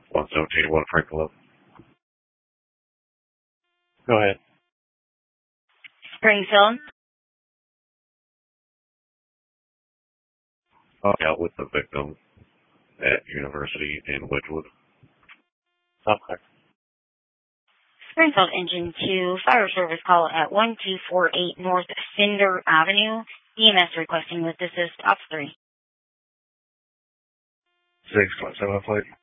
117, 1 Franklin. Go ahead. Springfield. Out with the victim at University in Wedgwood. Okay. Springfield Engine 2, fire service call at 1248 North Cinder Avenue. EMS requesting with assist ops 3. 627 plate.